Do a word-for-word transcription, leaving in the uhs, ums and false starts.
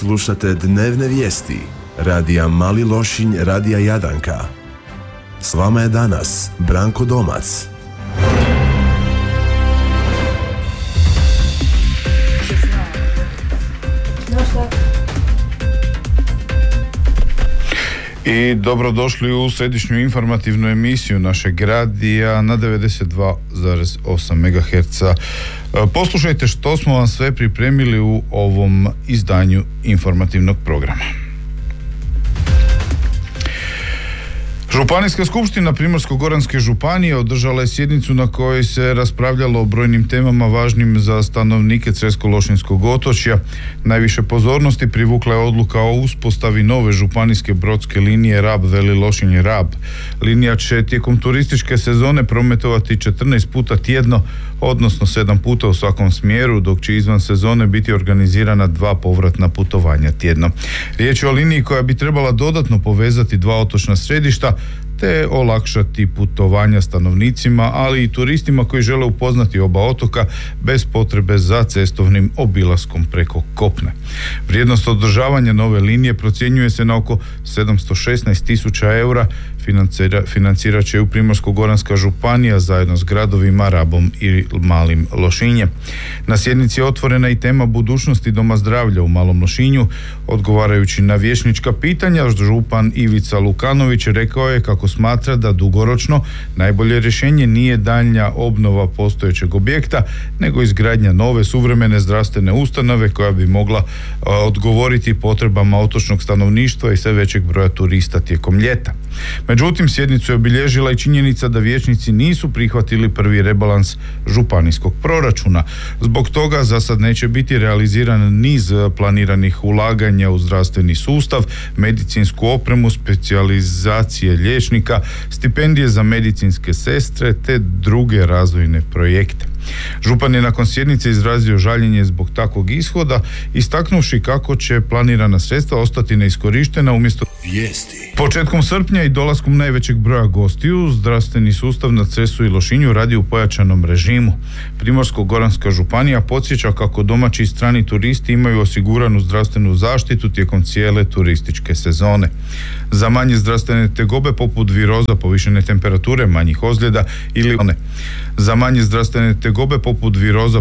Slušate dnevne vijesti radija Mali Lošinj, radija Jadanka. S vama je danas Branko Domac. I dobrodošli u središnju informativnu emisiju našeg radija na devedeset dva zarez osam megaherca. Poslušajte što smo vam sve pripremili u ovom izdanju informativnog programa. Županijska skupština Primorsko-goranske županije održala je sjednicu na kojoj se raspravljalo o brojnim temama važnim za stanovnike Cresko-Lošinjskog otočja. Najviše pozornosti privukla je odluka o uspostavi nove županijske brodske linije Rab-Veli Lošinj-Rab. Linija će tijekom turističke sezone prometovati četrnaest puta tjedno, odnosno sedam puta u svakom smjeru, dok će izvan sezone biti organizirana dva povratna putovanja tjedno. Riječ je o liniji koja bi trebala dodatno povezati dva otočna središta te olakšati putovanja stanovnicima, ali i turistima koji žele upoznati oba otoka bez potrebe za cestovnim obilaskom preko kopna. Vrijednost održavanja nove linije procjenjuje se na oko sedamsto šesnaest tisuća eura. Financira, financirat će u Primorsko-goranska županija zajedno s gradovima Rabom i Malim Lošinjem. Na sjednici je otvorena i tema budućnosti Doma zdravlja u Malom Lošinju. Odgovarajući na vijećnička pitanja, župan Ivica Lukanović rekao je kako smatra da dugoročno najbolje rješenje nije daljnja obnova postojećeg objekta, nego izgradnja nove suvremene zdravstvene ustanove koja bi mogla a, odgovoriti potrebama otočnog stanovništva i sve većeg broja turista tijekom ljeta. Međutim, sjednicu je obilježila i činjenica da vijećnici nisu prihvatili prvi rebalans županijskog proračuna. Zbog toga za sad neće biti realiziran niz planiranih ulaganja u zdravstveni sustav, medicinsku opremu, specijalizacije liječnika, stipendije za medicinske sestre te druge razvojne projekte. Župan je nakon sjednice izrazio žaljenje zbog takvog ishoda, istaknuvši kako će planirana sredstva ostati neiskorištena umjesto vijesti. Početkom srpnja i dolaskom najvećeg broja gostiju, zdravstveni sustav na Cresu i Lošinju radi u pojačanom režimu. Primorsko-goranska županija podsjeća kako domaći i strani turisti imaju osiguranu zdravstvenu zaštitu tijekom cijele turističke sezone. Za manje zdravstvene tegobe poput viroza, povišene temperature, manjih ozljeda ili one. Za manje zdravstvene tegobe poput viroza,